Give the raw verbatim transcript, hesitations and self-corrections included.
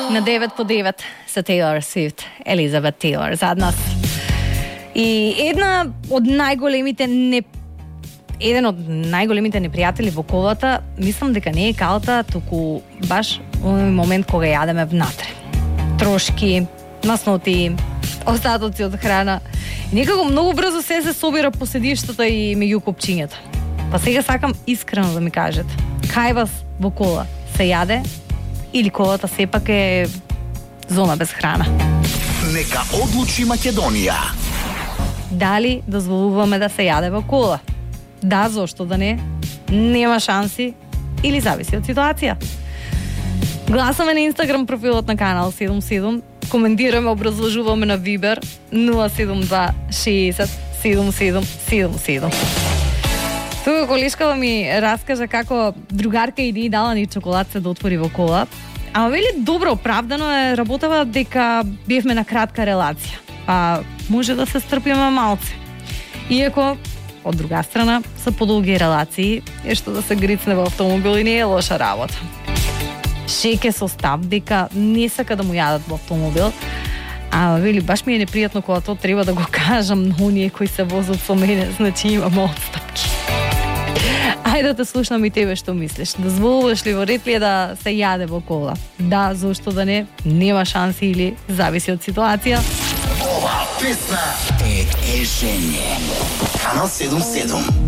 На девет по девет се Тейлор Свифт, Елизабет Тейлор зад нас. И една од најголемите не еден од најголемите непријатели во колата, мислам дека не е калата, туку баш оној момент кога јадеме внатре. Трошки, масноти, остатоци од храна. И некако многу брзо се се собира по седиштата и меѓу копчињата. Па сега сакам искрено да ми кажете, кај вас во кола се јаде или колата сепак е зона без храна? Нека одлучи Македонија. Дали дозволуваме да се јаде во кола? Да, зошто да не? Нема шанси или зависи од ситуација? Гласаме на Инстаграм профилот на Канал седум седум, коментираме, образложуваме на Вибер нула седум два шеесет седум седум седум седум. Тука колешкава ми раскажа како другарка иди дала ни чоколадце да отвори во кола. А вели добро, оправдано е, работева дека бевме на кратка релација. А може да се стрпиме малце. Иако, од друга страна, са подолги релации, е што да се грицне во автомобил и не е лоша работа. Шеке со став дека не сака да му јадат во автомобил, а вели баш ми е непријатно кога тоа треба да го кажам на оние кои се возат со мене, значи имам отстапки. Ајде да те слушнам и тебе што мислиш. Дозволуваш ли во ред ли е да се јаде во кола? Да, зошто да не? Нема шанси или зависи од ситуација? Ова песна е ежење. Канал седум седум.